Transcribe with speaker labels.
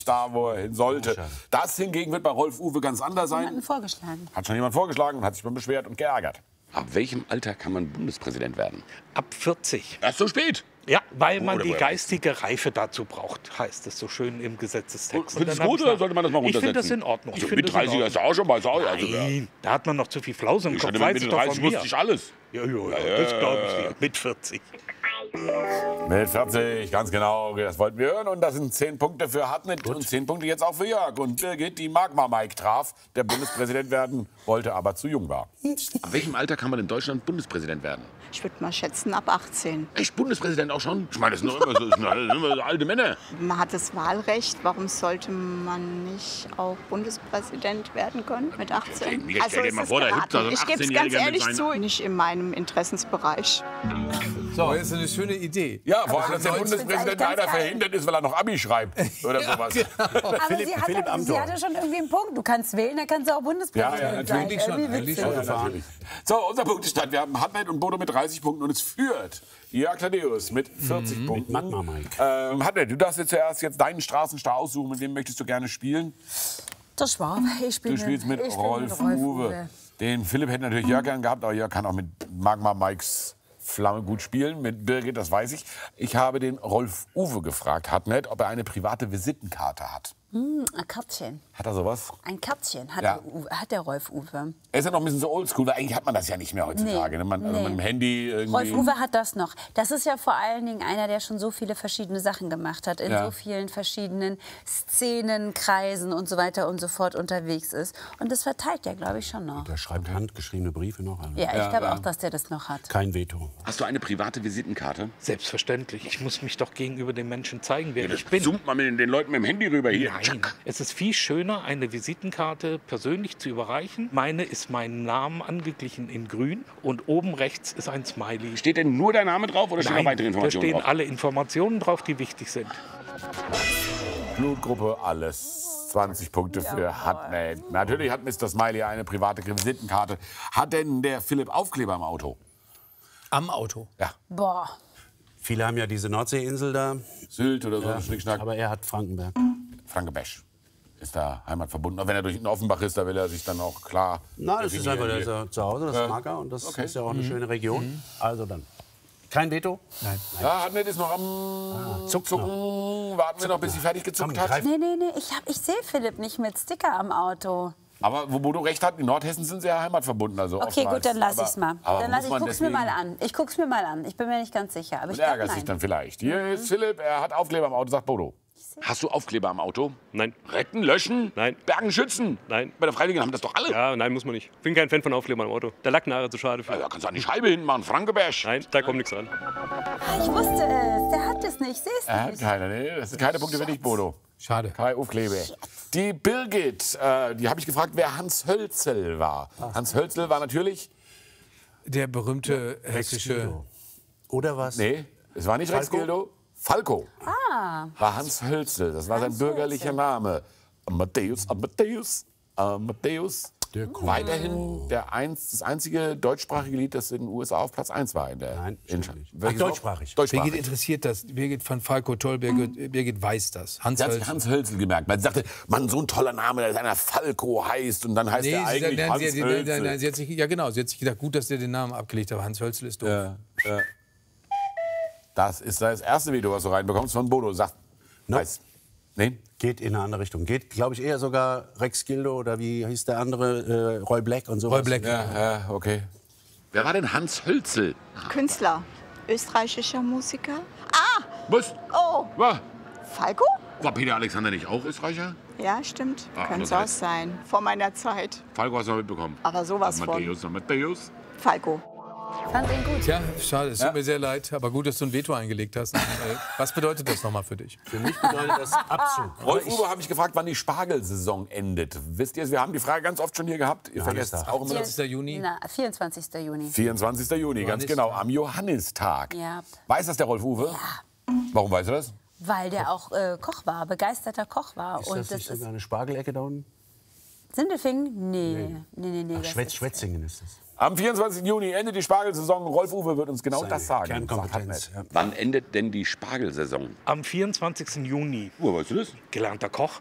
Speaker 1: da, wo er hin sollte. Das hingegen wird bei Rolf Uwe ganz anders sein.
Speaker 2: Jemanden vorgeschlagen.
Speaker 1: Hat schon jemand vorgeschlagen, hat sich mal beschwert und geärgert.
Speaker 3: Ab welchem Alter kann man Bundespräsident werden?
Speaker 4: Ab 40.
Speaker 3: Erst so spät.
Speaker 4: Ja, weil man
Speaker 3: Oder
Speaker 4: die
Speaker 3: woher?
Speaker 4: geistige Reife dazu braucht, heißt es so schön im Gesetzestext.
Speaker 3: Findest du gut oder sollte man das mal
Speaker 4: Ich
Speaker 3: runtersetzen?
Speaker 4: finde das in Ordnung.
Speaker 3: Also
Speaker 4: Ich finde
Speaker 3: mit
Speaker 4: das in
Speaker 3: 30 ist ja auch schon mal sauer. Also,
Speaker 4: Nein, da hat man noch zu viel Flause im
Speaker 3: ich
Speaker 4: Kopf.
Speaker 3: hatte
Speaker 4: Weiß
Speaker 3: mit
Speaker 4: ich doch
Speaker 3: 30
Speaker 4: von mir.
Speaker 3: wusste ich alles.
Speaker 4: Ja, das glaube ich dir. Mit 40.
Speaker 1: Mit 40, ganz genau. Das wollten wir hören. Und das sind 10 Punkte für Hartnett und 10 Punkte jetzt auch für Jörg. Und Birgit, die Magma Mike traf, der Bundespräsident werden wollte, aber zu jung war.
Speaker 3: Ab welchem Alter kann man in Deutschland Bundespräsident werden?
Speaker 5: Ich würde mal schätzen, ab 18.
Speaker 3: Echt, Bundespräsident auch schon? Ich meine, das sind doch immer so alte Männer.
Speaker 5: Man hat das Wahlrecht. Warum sollte man nicht auch Bundespräsident werden können mit 18?
Speaker 3: Mika, stell dir
Speaker 5: ist
Speaker 3: mal
Speaker 5: es
Speaker 3: vor, da
Speaker 5: geraten.
Speaker 3: hüpft da so ein
Speaker 5: Ich gebe es
Speaker 3: 18-Jähriger
Speaker 5: ganz
Speaker 3: mit
Speaker 5: ehrlich
Speaker 3: seinen-
Speaker 5: zu, nicht in meinem Interessensbereich.
Speaker 6: So, das ist eine schöne Idee.
Speaker 1: Ja, vor allem, dass der
Speaker 2: ich find's
Speaker 1: Bundespräsident
Speaker 2: eigentlich ganz
Speaker 1: leider
Speaker 2: geil.
Speaker 1: verhindert ist, weil er noch Abi schreibt oder sowas.
Speaker 2: Aber
Speaker 6: Philipp
Speaker 2: sie
Speaker 6: Amthor.
Speaker 2: hatte schon irgendwie einen Punkt. Du kannst wählen, dann kannst du auch Bundespräsident
Speaker 1: Ja, ja,
Speaker 2: sein.
Speaker 6: eigentlich schon,
Speaker 2: Irgendwie
Speaker 6: eigentlich
Speaker 2: witzig.
Speaker 6: schon.
Speaker 1: Ja, natürlich. So, unser Punktestand. Wir haben Hartnett und Bodo mit 30 Punkten und es führt Jörg Thaddeus mit 40 Punkten.
Speaker 6: Magma Mike.
Speaker 1: Hartnett, du darfst jetzt deinen Straßenstar aussuchen, mit dem möchtest du gerne spielen.
Speaker 2: Das war. Ich spiele
Speaker 1: Du spielst mit
Speaker 2: ich spiele
Speaker 1: Rolf Uwe. Den Philipp hätte natürlich Jörg gern gehabt, aber Jörg kann auch mit Magma Mikes Flamme gut spielen. Mit Birgit, das weiß ich. Ich habe den Rolf Uwe gefragt, Hartnett, ob er eine private Visitenkarte hat.
Speaker 2: Ein Kärtchen.
Speaker 1: Hat er sowas?
Speaker 2: Ein Kärtchen hat,
Speaker 1: Ja.
Speaker 2: hat der Rolf Uwe.
Speaker 1: Er ist ja noch ein bisschen so oldschool, weil eigentlich hat man das ja nicht mehr heutzutage.
Speaker 2: Nee,
Speaker 1: Ne? Also mit dem Handy irgendwie.
Speaker 2: Rolf Uwe hat das noch. Das ist ja vor allen Dingen einer, der schon so viele verschiedene Sachen gemacht hat, in
Speaker 1: Ja.
Speaker 2: so vielen verschiedenen Szenen, Kreisen und so weiter und so fort unterwegs ist. Und das verteilt er, glaube ich, schon noch.
Speaker 6: Der schreibt handgeschriebene Briefe noch. Also
Speaker 2: Ja, ich glaube auch, dass der das noch hat.
Speaker 6: kein Veto.
Speaker 3: Hast du eine private Visitenkarte?
Speaker 4: Selbstverständlich. Ich muss mich doch gegenüber den Menschen zeigen, wer
Speaker 3: Das
Speaker 4: ich bin.
Speaker 3: zoomt man mit den Leuten mit dem Handy rüber hier.
Speaker 4: Nein, es ist viel schöner, eine Visitenkarte persönlich zu überreichen. Meine ist meinen Namen angeglichen in grün und oben rechts ist ein Smiley.
Speaker 3: Steht denn nur der Name drauf oder stehen noch weitere
Speaker 4: da
Speaker 3: Informationen
Speaker 4: stehen
Speaker 3: drauf?
Speaker 4: alle Informationen drauf, die wichtig sind.
Speaker 1: Blutgruppe, alles. 20 Punkte für Hartnett. Natürlich hat Mr. Smiley eine private Visitenkarte. Hat denn der Philipp Aufkleber im Auto?
Speaker 6: Am Auto.
Speaker 1: Ja.
Speaker 2: Boah.
Speaker 6: Viele haben ja diese Nordseeinsel da,
Speaker 1: Sylt oder so, Schnickschnack.
Speaker 6: aber er hat Frankenberg.
Speaker 1: Franke Besch ist da heimatverbunden. Auch wenn er durch den Offenbach ist, da will er sich dann auch klar.
Speaker 6: Na, das ist einfach
Speaker 1: definieren.
Speaker 6: der ist zu Hause, das mag er und das ist ja auch eine schöne Region. Also dann. Kein Veto? Nein.
Speaker 1: Ja, Hartnett ist noch am
Speaker 6: Zuckt
Speaker 1: Zucken.
Speaker 6: noch.
Speaker 1: Warten wir noch, bis sie fertig gezuckt
Speaker 6: Komm,
Speaker 1: hat.
Speaker 6: greif.
Speaker 2: Nee, ich sehe Philipp nicht mit Sticker am Auto.
Speaker 1: Aber wo Bodo recht hat, in Nordhessen sind sie ja heimatverbunden. Also
Speaker 2: Okay,
Speaker 1: oftmals.
Speaker 2: gut, dann lasse ich es mal.
Speaker 1: Aber
Speaker 2: Dann
Speaker 1: muss
Speaker 2: lass, ich
Speaker 1: man
Speaker 2: guck's mir
Speaker 1: deswegen-
Speaker 2: mal an. Ich guck's mir mal an. Ich bin mir nicht ganz sicher. Aber
Speaker 1: Und
Speaker 2: ich glaube,
Speaker 1: ärgert sich
Speaker 2: nein.
Speaker 1: dann vielleicht. Hier ist Philipp, er hat Aufkleber im Auto, sagt Bodo.
Speaker 3: Hast du Aufkleber am Auto?
Speaker 7: Nein.
Speaker 3: Retten, löschen?
Speaker 7: Nein.
Speaker 3: Bergen, schützen?
Speaker 7: Nein.
Speaker 3: Bei der Freiwilligen haben das doch alle.
Speaker 7: Ja, nein, muss man nicht. Bin kein Fan von Aufklebern im Auto. Der Lacknare zu schade für.
Speaker 3: Ja, da kannst du an die Scheibe hinten machen, Frankeberg.
Speaker 7: Nein, da kommt nichts ran.
Speaker 2: Ich wusste es. Der hat es nicht. Ich sehe es
Speaker 1: Er hat
Speaker 2: nicht.
Speaker 1: keine, nee, das sind keine Punkte für dich, Bodo.
Speaker 6: Schade.
Speaker 1: Kai Aufkleber. Die Birgit, die habe ich gefragt, wer Hans Hölzel war. Hans Hölzel war natürlich,
Speaker 8: Der berühmte hessische.
Speaker 6: Oder was?
Speaker 1: nee, es war nicht Rex
Speaker 6: Falco?
Speaker 1: Gildo, Falco. War Hans Hölzel, das war sein bürgerlicher Name. Amadeus, Amadeus, Amadeus. Weiterhin das einzige deutschsprachige Lied, das in den USA auf Platz 1 war.
Speaker 6: Nein, stimmt nicht.
Speaker 1: Welches
Speaker 6: Ach,
Speaker 1: noch?
Speaker 6: deutschsprachig.
Speaker 1: Deutschsprachig.
Speaker 8: Birgit interessiert das. Birgit von Falco toll. Birgit weiß das. Hans
Speaker 1: Sie hat sich
Speaker 8: Hölzel.
Speaker 1: Hans Hölzel gemerkt, weil sie sagte, Mann, so ein toller Name, dass einer Falco heißt und dann heißt er eigentlich Hans Hölzel.
Speaker 8: nein, sie hat sich, ja genau, sie hat sich gedacht, gut, dass der den Namen abgelegt hat. Hans Hölzel ist doof.
Speaker 1: Ja. Das ist das erste Video, was du reinbekommst von Bodo. Sagt, weiß. Nee?
Speaker 6: Geht in eine andere Richtung. Geht, glaube ich, eher sogar Rex Gildo oder wie hieß der andere, Roy Black und sowas.
Speaker 8: Roy Black.
Speaker 1: Ja, okay.
Speaker 3: Wer war denn Hans Hölzel?
Speaker 5: Künstler, österreichischer Musiker.
Speaker 3: Was?
Speaker 5: Oh,
Speaker 3: War
Speaker 5: Falco?
Speaker 3: Peter Alexander nicht auch Österreicher?
Speaker 5: Ja, stimmt.
Speaker 3: Ah,
Speaker 5: Könnte es
Speaker 3: andererseits.
Speaker 5: auch sein. Vor meiner Zeit.
Speaker 3: Falco hast du noch mitbekommen.
Speaker 5: Aber sowas von.
Speaker 3: Amadeus, Amadeus.
Speaker 5: Falco.
Speaker 2: Fand ihn gut.
Speaker 8: Tja, schade, es tut mir sehr leid, aber gut, dass du ein Veto eingelegt hast. Was bedeutet das nochmal für dich?
Speaker 6: Für mich bedeutet das Abzug.
Speaker 1: Rolf Uwe habe ich gefragt, wann die Spargelsaison endet. Wisst ihr es? Wir haben die Frage ganz oft schon hier gehabt. Ihr vergesst es auch immer.
Speaker 8: 20. Juni.
Speaker 2: Na, 24. Juni.
Speaker 1: 24. Juni, ganz genau, am Johannistag.
Speaker 2: Ja.
Speaker 1: Weiß das der Rolf Uwe? Ja. Warum weiß er das?
Speaker 2: Weil der auch Koch war, begeisterter Koch war.
Speaker 6: Ist das nicht sogar eine Spargelecke da unten?
Speaker 2: Sindelfingen? Nee.
Speaker 6: Ach, Schwetzingen ist das.
Speaker 1: Am 24. Juni endet die Spargelsaison. Rolf Uwe wird uns genau das sagen.
Speaker 6: Kernkompetenz. Ja.
Speaker 3: Wann endet denn die Spargelsaison?
Speaker 4: Am 24. Juni.
Speaker 3: Weißt du das?
Speaker 4: Gelernter Koch.